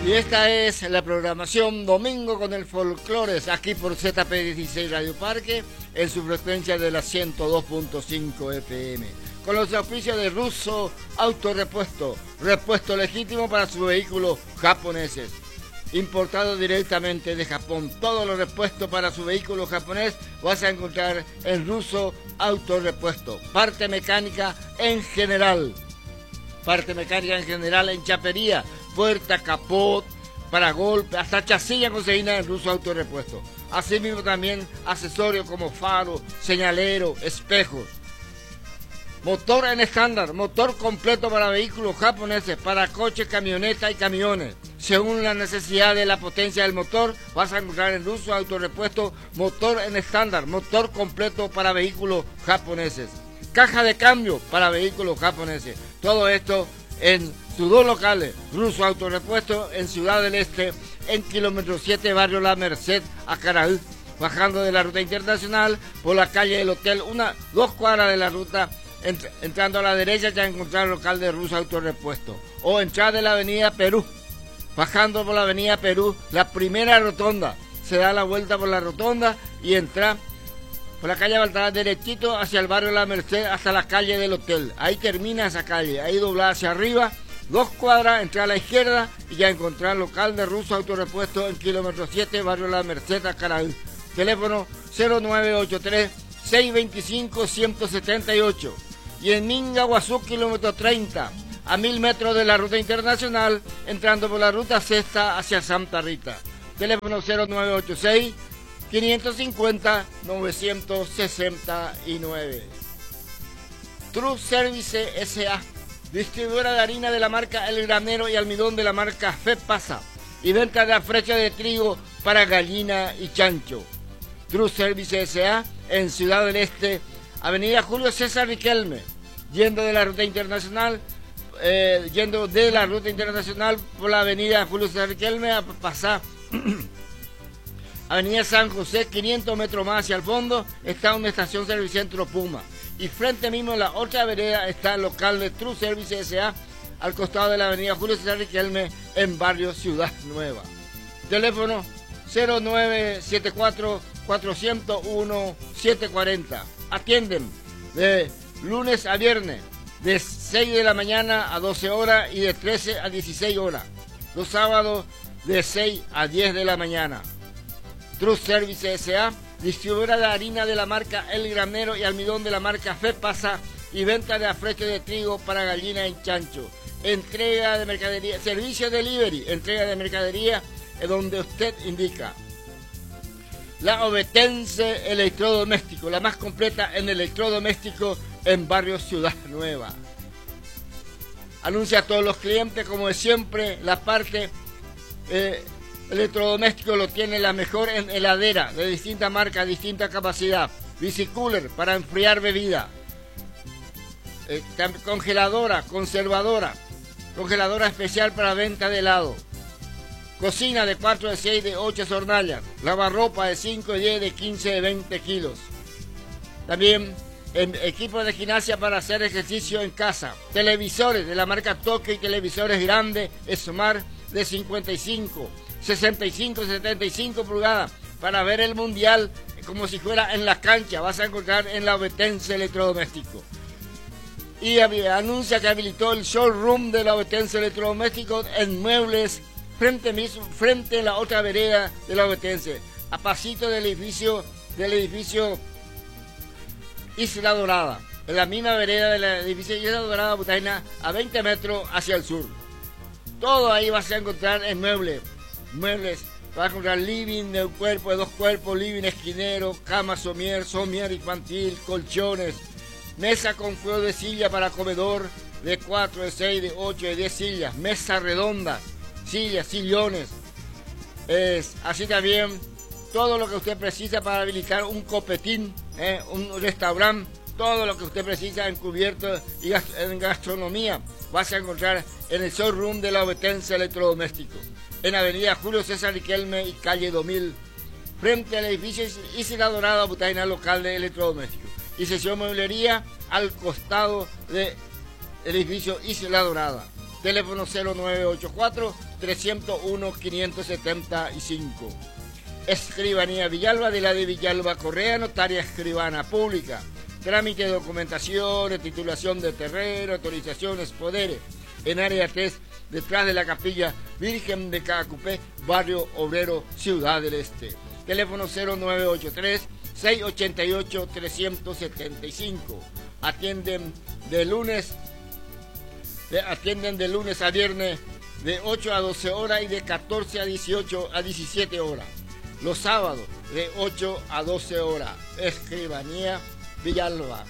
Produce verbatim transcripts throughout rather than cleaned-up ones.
Y esta es la programación Domingo con el Folclores, aquí por Z P dieciséis Radio Parque, en su frecuencia de la ciento dos punto cinco F M. Con los auspicios de Russo Autorepuesto, repuesto legítimo para sus vehículos japoneses. Importado directamente de Japón. Todos los repuestos para su vehículo japonés vas a encontrar en Russo Autorepuesto. Parte mecánica en general. Parte mecánica en general en chapería, puerta, capot, para golpe, hasta chasis ya conseguida en Russo Autorepuesto. Asimismo también accesorios como faro, señalero, espejos. Motor en estándar, motor completo para vehículos japoneses, para coches, camionetas y camiones. Según la necesidad de la potencia del motor, vas a encontrar en Russo Autorepuesto motor en estándar, motor completo para vehículos japoneses. Caja de cambio para vehículos japoneses. Todo esto en sus dos locales, Russo Autorepuesto en Ciudad del Este, en kilómetro siete, barrio La Merced, Acaraú, bajando de la ruta internacional por la calle del Hotel, una, dos cuadras de la ruta. Entrando a la derecha ya encontrar el local de Russo Autorepuesto. O entrar de la avenida Perú, bajando por la avenida Perú, la primera rotonda, se da la vuelta por la rotonda y entra por la calle Baltazar derechito hacia el barrio La Merced hasta la calle del Hotel. Ahí termina esa calle, ahí doblada hacia arriba, dos cuadras, entrar a la izquierda y ya encontrar el local de Russo Autorepuesto en kilómetro siete, barrio La Merced, Acaraú. Teléfono cero nueve ocho tres, seis dos cinco, uno siete ocho. Y en Minga, Guazú, kilómetro treinta, a mil metros de la ruta internacional, entrando por la ruta sexta hacia Santa Rita. Teléfono cero nueve ocho seis, cinco cinco cero, nueve seis nueve. True Service S A, distribuidora de harina de la marca El Granero y almidón de la marca Fepasa, y venta de afrecha de trigo para gallina y chancho. True Service S A en Ciudad del Este, Avenida Julio César Riquelme, yendo de la ruta internacional, eh, yendo de la ruta internacional por la Avenida Julio César Riquelme a pasar Avenida San José, quinientos metros más hacia el fondo está una estación Servicentro Puma, y frente mismo en la otra vereda está el local de True Service S A al costado de la Avenida Julio César Riquelme en barrio Ciudad Nueva. Teléfono cero nueve siete cuatro, cuatro cero uno, siete cuatro cero. Atienden de lunes a viernes, de seis de la mañana a doce horas y de trece a dieciséis horas. Los sábados de seis a diez de la mañana. True Service S A, distribuidora de harina de la marca El Granero y almidón de la marca Fepasa y venta de afrecho de trigo para gallina y chancho. Entrega de mercadería, servicio delivery, entrega de mercadería en donde usted indica. La Ovetense Electrodoméstico, la más completa en electrodoméstico en barrio Ciudad Nueva. Anuncia a todos los clientes, como de siempre, la parte eh, electrodoméstico lo tiene la mejor en heladera, de distintas marcas, distinta capacidad. Bicicooler para enfriar bebida. Eh, congeladora, conservadora, congeladora especial para venta de helado. Cocina de cuatro, de seis, de ocho hornallas. Lavarropa de cinco, de diez, de quince, de veinte kilos. También en equipos de gimnasia para hacer ejercicio en casa. Televisores de la marca Toque y televisores grandes Smart de cincuenta y cinco, sesenta y cinco, setenta y cinco pulgadas para ver el mundial como si fuera en la cancha. Vas a encontrar en la Ovetense Electrodoméstico. Y anuncia que habilitó el showroom de la Ovetense Electrodoméstico en muebles frente mismo, frente a la otra vereda de la Ovetense, a pasito del edificio, del edificio Isla Dorada, en la misma vereda del edificio Isla Dorada, Butaina, a veinte metros hacia el sur. Todo ahí vas a encontrar en muebles, muebles, vas a encontrar living de un cuerpo, de dos cuerpos, living esquinero, cama somier, somier infantil, colchones, mesa con juego de silla para comedor, de cuatro, de seis, de ocho, de diez sillas, mesa redonda, sillas, sillones, es, así también todo lo que usted precisa para habilitar un copetín, eh, un restaurante, todo lo que usted precisa en cubierto y en gastronomía, vas a encontrar en el showroom de la Ovetense Electrodoméstico, en Avenida Julio César Riquelme y calle dos mil, frente al edificio Isla Dorada, Butaina, local de electrodoméstico, y sesión mueblería al costado del edificio Isla Dorada. teléfono cero nueve ocho cuatro, tres cero uno, cinco siete cinco. Escribanía Villalba, de la de Villalba Correa, notaria escribana pública. Trámite de documentación, titulación de terreno, autorizaciones, poderes. En área tres, detrás de la capilla Virgen de Cacupé, barrio Obrero, Ciudad del Este. Teléfono cero nueve ocho tres, seis ocho ocho, tres siete cinco. Atienden de lunes, de, atienden de lunes a viernes de ocho a doce horas y de catorce a dieciocho a diecisiete horas. Los sábados de ocho a doce horas. Escribanía Villalba.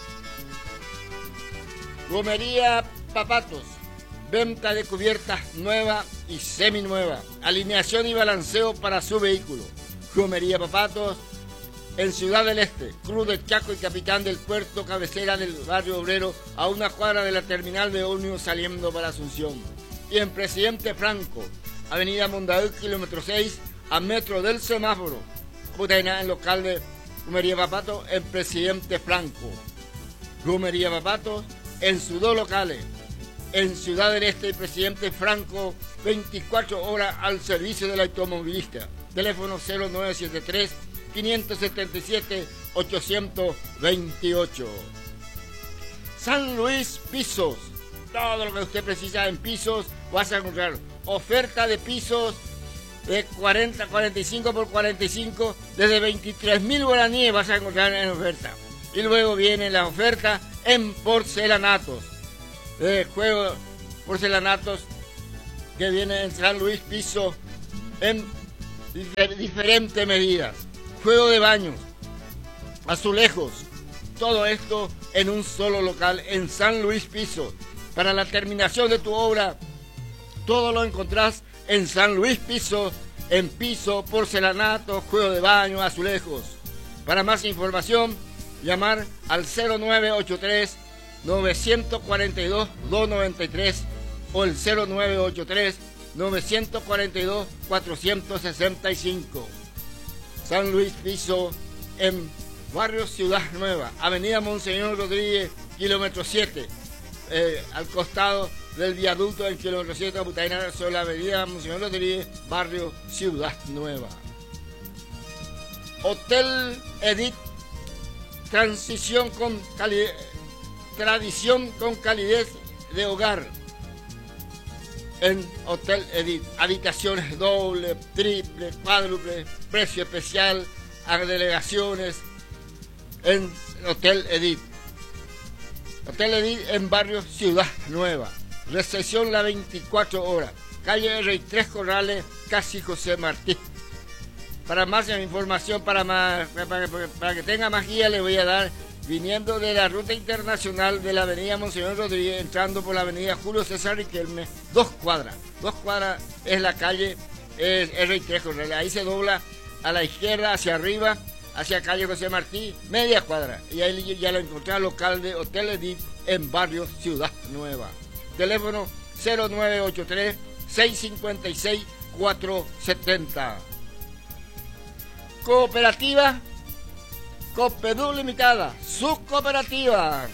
Gomería Papatos. Venta de cubiertas nueva y seminueva. Alineación y balanceo para su vehículo. Gomería Papatos. En Ciudad del Este, Cruz del Chaco y Capitán del Puerto, cabecera del barrio Obrero, a una cuadra de la terminal de ómnibus saliendo para Asunción. Y en Presidente Franco, Avenida Mondaú, kilómetro seis, a metro del semáforo. Putaina, en local de Gomería Papatos, en Presidente Franco. Gomería Papatos, en sus dos locales, en Ciudad del Este y Presidente Franco, veinticuatro horas al servicio del automovilista. Teléfono cero nueve siete tres, cinco siete siete, ocho dos ocho. San Luis Pisos. Todo lo que usted precisa en pisos vas a encontrar. Oferta de pisos de cuarenta, cuarenta y cinco por cuarenta y cinco, desde veintitrés mil guaraníes vas a encontrar en oferta. Y luego viene la oferta en porcelanatos. De juego porcelanatos que viene en San Luis Piso en difer diferentes medidas. Juego de baños, azulejos, todo esto en un solo local en San Luis Piso. Para la terminación de tu obra, todo lo encontrás en San Luis Piso, en piso, porcelanato, juego de baño, azulejos. Para más información, llamar al cero nueve ocho tres, nueve cuatro dos, dos nueve tres o el cero nueve ocho tres, nueve cuatro dos, cuatro seis cinco. San Luis Piso, en barrio Ciudad Nueva, Avenida Monseñor Rodríguez, kilómetro siete, eh, al costado del viaducto del kilómetro siete, Putaina, sobre la avenida Monseñor Rodríguez, barrio Ciudad Nueva. Hotel Edith, transición con calidez, tradición con calidez de hogar. En Hotel Edith, habitaciones doble, triple, cuádruple, precio especial, agregaciones en Hotel Edith. Hotel Edith en barrio Ciudad Nueva. Recepción las veinticuatro horas. Calle Rey Tres Corrales, casi José Martí. Para más información, para, más, para, para que tenga más guía, le voy a dar, viniendo de la ruta internacional de la avenida Monseñor Rodríguez, entrando por la avenida Julio César Riquelme, dos cuadras. Dos cuadras es la calle, es, es Rey Tres Corrales. Ahí se dobla a la izquierda, hacia arriba, hacia calle José Martí, media cuadra. Y ahí ya lo encontré al local de Hotel Edith en barrio Ciudad Nueva. Teléfono cero nueve ocho tres, seis cinco seis, cuatro siete cero. Cooperativa Coopedú Limitada, sus cooperativas.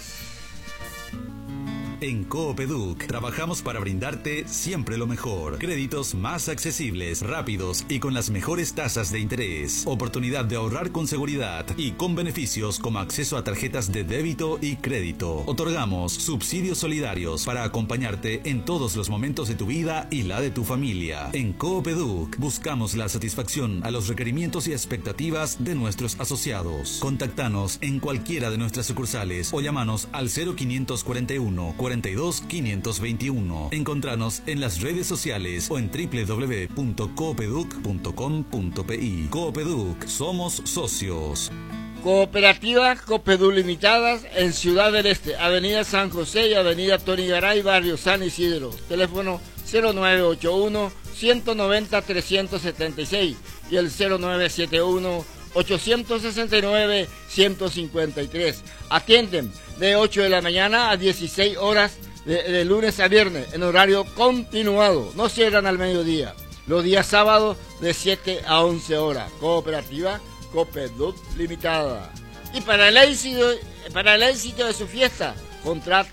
En Coopeduc trabajamos para brindarte siempre lo mejor. Créditos más accesibles, rápidos y con las mejores tasas de interés. Oportunidad de ahorrar con seguridad y con beneficios como acceso a tarjetas de débito y crédito. Otorgamos subsidios solidarios para acompañarte en todos los momentos de tu vida y la de tu familia. En Coopeduc buscamos la satisfacción a los requerimientos y expectativas de nuestros asociados. Contactanos en cualquiera de nuestras sucursales o llámanos al cero quinientos cuarenta y uno, cuarenta y dos, quinientos veintiuno. Encontranos en las redes sociales o en doble u doble u doble u punto coopeduc punto com punto pi. Coopeduc, somos socios. Cooperativa Coopedú Limitadas en Ciudad del Este, Avenida San José y Avenida Tony Garay, barrio San Isidro. Teléfono cero nueve ocho uno, ciento noventa, trescientos setenta y seis y el cero nueve siete uno, ochocientos sesenta y nueve, ciento cincuenta y tres. Atienden de ocho de la mañana a dieciséis horas de, de lunes a viernes en horario continuado. No cierran al mediodía. Los días sábados de siete a once horas. Cooperativa Coopedú Limitada. Y para el éxito, para el éxito de su fiesta, contrate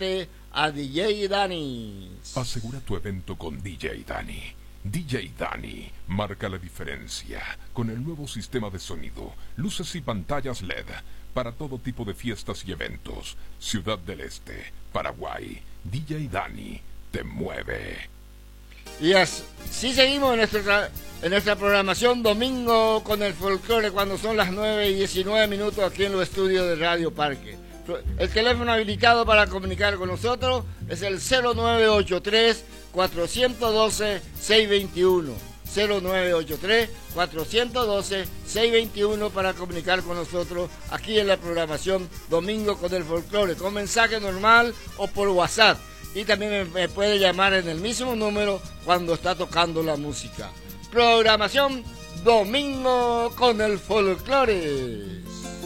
a D J Dani. Asegura tu evento con D J Dani. D J Dani marca la diferencia con el nuevo sistema de sonido, luces y pantallas L E D para todo tipo de fiestas y eventos. Ciudad del Este, Paraguay. D J Dani te mueve. Y así seguimos en nuestra, en nuestra programación domingo con el folclore cuando son las nueve y diecinueve minutos aquí en los estudios de Radio Parque. El teléfono habilitado para comunicar con nosotros es el cero nueve ocho tres, cuatro uno dos, seis dos uno. cero nueve ocho tres, cuatro uno dos, seis dos uno para comunicar con nosotros aquí en la programación domingo con el folclore, con mensaje normal o por WhatsApp. Y también me puede llamar en el mismo número cuando está tocando la música. Programación domingo con el folclore.